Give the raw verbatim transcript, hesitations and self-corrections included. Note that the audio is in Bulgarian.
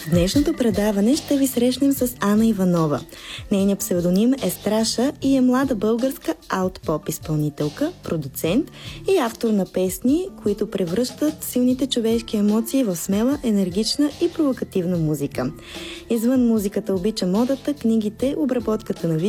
В днешното предаване ще ви срещнем с Ана Иванова. Нейният псевдоним е Страша и е млада българска аут-поп изпълнителка, продуцент и автор на песни, които превръщат силните човешки емоции в смела, енергична и провокативна музика. Извън музиката обича модата, книгите, обработката на видео